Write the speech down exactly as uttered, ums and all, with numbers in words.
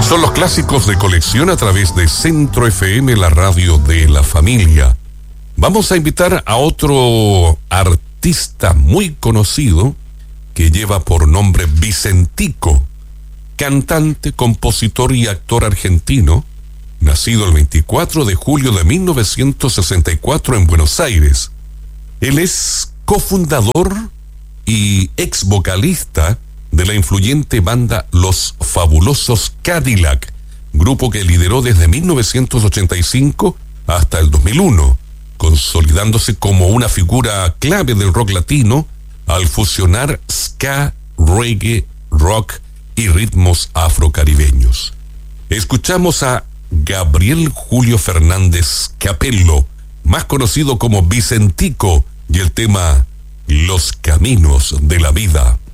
Son los clásicos de colección a través de Centro F M, la radio de la familia. Vamos a invitar a otro artista muy conocido que lleva por nombre Vicentico, cantante, compositor y actor argentino, nacido el veinticuatro de julio de mil novecientos sesenta y cuatro en Buenos Aires. Él es cofundador y ex vocalista de la influyente banda Los Fabulosos Cadillac, grupo que lideró desde mil novecientos ochenta y cinco hasta el dos mil uno, consolidándose como una figura clave del rock latino al fusionar ska, reggae, rock y ritmos afrocaribeños. Escuchamos a Gabriel Julio Fernández Capello, más conocido como Vicentico, y el tema Los Caminos de la Vida.